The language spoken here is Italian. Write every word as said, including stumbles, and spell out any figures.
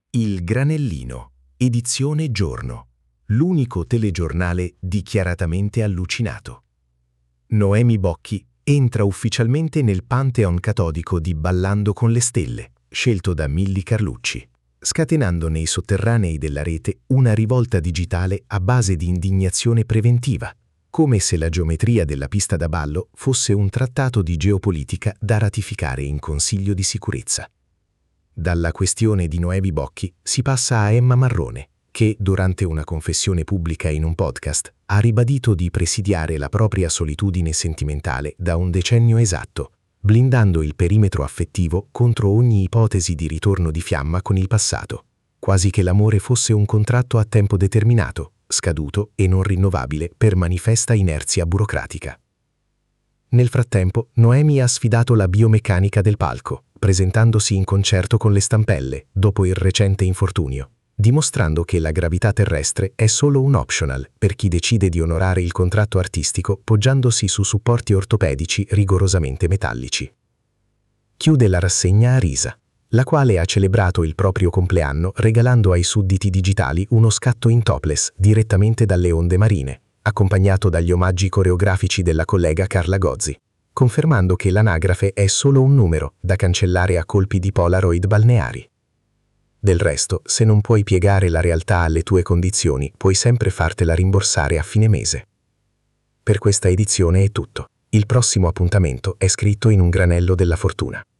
Il Granellino, edizione giorno, l'unico telegiornale dichiaratamente allucinato. Noemi Bocchi entra ufficialmente nel pantheon catodico di Ballando con le stelle, scelto da Milly Carlucci, scatenando nei sotterranei della rete una rivolta digitale a base di indignazione preventiva, come se la geometria della pista da ballo fosse un trattato di geopolitica da ratificare in Consiglio di sicurezza. Dalla questione di Noemi Bocchi si passa a Emma Marrone, che, durante una confessione pubblica in un podcast, ha ribadito di presidiare la propria solitudine sentimentale da un decennio esatto, blindando il perimetro affettivo contro ogni ipotesi di ritorno di fiamma con il passato, quasi che l'amore fosse un contratto a tempo determinato, scaduto e non rinnovabile per manifesta inerzia burocratica. Nel frattempo, Noemi ha sfidato la biomeccanica del palco, presentandosi in concerto con le stampelle, dopo il recente infortunio, dimostrando che la gravità terrestre è solo un optional per chi decide di onorare il contratto artistico poggiandosi su supporti ortopedici rigorosamente metallici. Chiude la rassegna Arisa, la quale ha celebrato il proprio compleanno regalando ai sudditi digitali uno scatto in topless direttamente dalle onde marine, accompagnato dagli omaggi coreografici della collega Carla Gozzi, confermando che l'anagrafe è solo un numero da cancellare a colpi di Polaroid balneari. Del resto, se non puoi piegare la realtà alle tue condizioni, puoi sempre fartela rimborsare a fine mese. Per questa edizione è tutto. Il prossimo appuntamento è scritto in un granello della fortuna.